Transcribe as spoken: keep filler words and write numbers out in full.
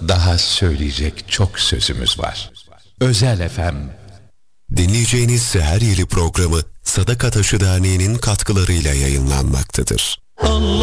daha söyleyecek çok sözümüz var. Özel F M. Dinleyeceğiniz Seher Yeli programı Sadaka Taşı Derneği'nin katkılarıyla yayınlanmaktadır. Allah